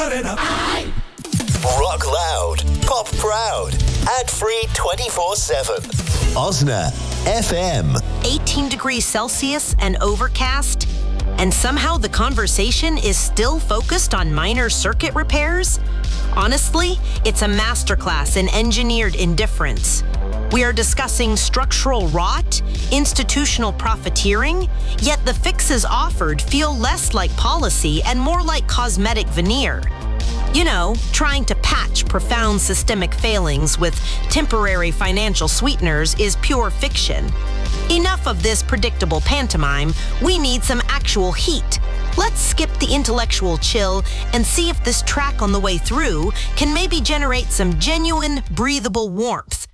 Rock loud, pop proud, ad-free 24/7. Osna FM. 18 degrees Celsius and overcast, and somehow the conversation is still focused on minor circuit repairs? Honestly, it's a masterclass in engineered indifference. We are discussing structural rot, institutional profiteering, yet the fixes offered feel less like policy and more like cosmetic veneer. You know, trying to patch profound systemic failings with temporary financial sweeteners is pure fiction. Enough of this predictable pantomime. We need some actual heat. Let's skip the intellectual chill and see if this track on the way through can maybe generate some genuine, breathable warmth.